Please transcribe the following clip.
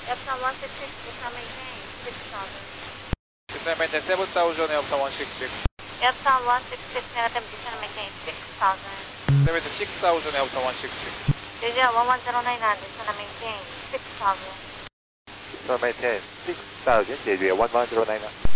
Epson 166, descend maintain 6000. Descend maintain 7000, Epson 166. Epson 166, negative, descend maintain 6000. 76,000, Epson 166. JJ 1109, descend maintain 6000. Descend maintain 6000, JJ 1109.